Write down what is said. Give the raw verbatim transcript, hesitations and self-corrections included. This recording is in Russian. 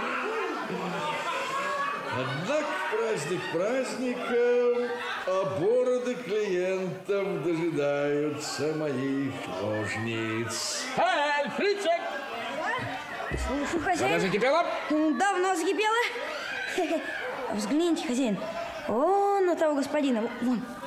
Однако праздник праздником, а бороды клиентов дожидаются моих ложниц. Эй, Фрицек! Слушаю, хозяин. Когда закипело? Давно закипело. Взгляните, хозяин. Вон на того господина. Вон.